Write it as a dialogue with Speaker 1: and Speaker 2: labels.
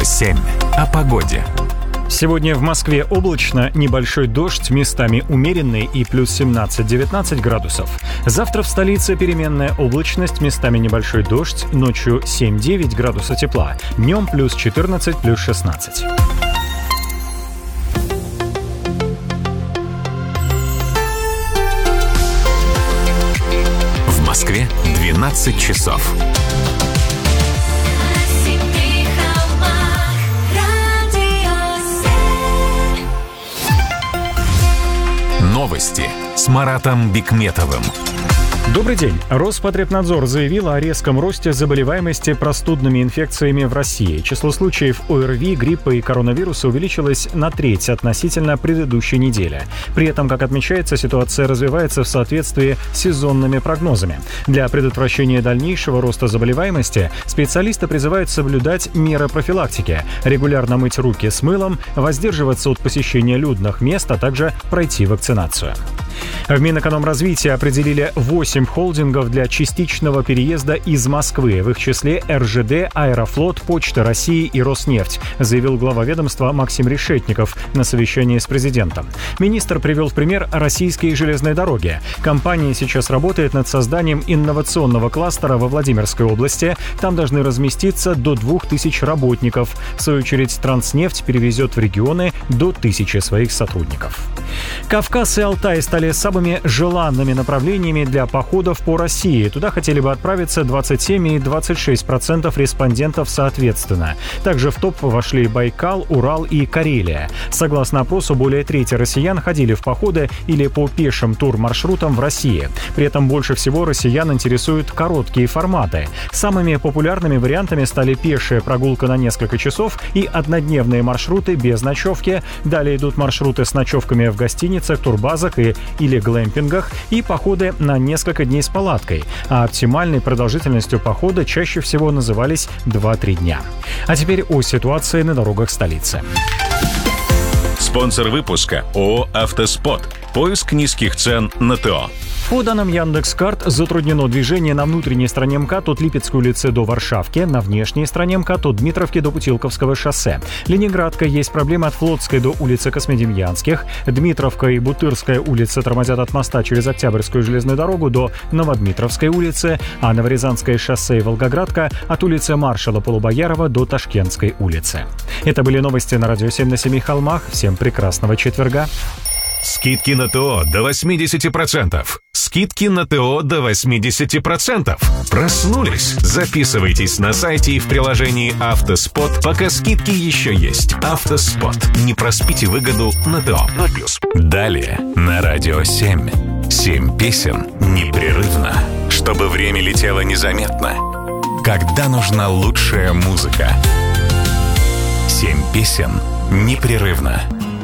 Speaker 1: 7 о погоде.
Speaker 2: Сегодня в Москве облачно, небольшой дождь, местами умеренный и плюс 17-19 градусов. Завтра в столице переменная облачность, местами небольшой дождь, ночью 7-9 градусов тепла, днем плюс 14, плюс 16.
Speaker 1: В Москве 12 часов. Новости с Маратом Бикметовым.
Speaker 2: Добрый день. Роспотребнадзор заявил о резком росте заболеваемости простудными инфекциями в России. Число случаев ОРВИ, гриппа и коронавируса увеличилось на треть относительно предыдущей недели. При этом, как отмечается, ситуация развивается в соответствии с сезонными прогнозами. Для предотвращения дальнейшего роста заболеваемости специалисты призывают соблюдать меры профилактики, регулярно мыть руки с мылом, воздерживаться от посещения людных мест, а также пройти вакцинацию. В Минэкономразвитии определили 8 холдингов для частичного переезда из Москвы, в их числе РЖД, Аэрофлот, Почта России и Роснефть, заявил глава ведомства Максим Решетников на совещании с президентом. Министр привел в пример российские железные дороги. Компания сейчас работает над созданием инновационного кластера во Владимирской области. Там должны разместиться до 2000 работников. В свою очередь, Транснефть перевезет в регионы до 1000 своих сотрудников. Кавказ и Алтай стали самыми желанными направлениями для походов по России. Туда хотели бы отправиться 27 и 26% респондентов соответственно. Также в топ вошли Байкал, Урал и Карелия. Согласно опросу, более трети россиян ходили в походы или по пешим турмаршрутам в России. При этом больше всего россиян интересуют короткие форматы. Самыми популярными вариантами стали пешая прогулка на несколько часов и однодневные маршруты без ночевки. Далее идут маршруты с ночевками в гостиницах, турбазах или глэмпингах и походы на несколько дней с палаткой. А оптимальной продолжительностью похода чаще всего назывались 2-3 дня. А теперь о ситуации на дорогах столицы.
Speaker 3: Спонсор выпуска ООО «Автоспот». Поиск низких цен на ТО.
Speaker 2: По данным Яндекс.Карт, затруднено движение на внутренней стороне МКАД от Липецкой улицы до Варшавки, на внешней стороне МКАД от Дмитровки до Путилковского шоссе. Ленинградка есть проблемы от Флотской до улицы Космодемьянских. Дмитровка и Бутырская улицы тормозят от моста через Октябрьскую железную дорогу до Новодмитровской улицы, а Новорязанское шоссе и Волгоградка от улицы маршала Полубоярова до Ташкентской улицы. Это были новости на Радио 7 на Семи холмах. Всем прекрасного четверга.
Speaker 3: Скидки на ТО до 80%. Скидки на ТО до 80%. Проснулись? Записывайтесь на сайте и в приложении «Автоспот», пока скидки еще есть. «Автоспот». Не проспите выгоду на ТО. 0+.
Speaker 1: Далее на Радио 7. 7 песен непрерывно, чтобы время летело незаметно. Когда нужна лучшая музыка. 7 песен непрерывно.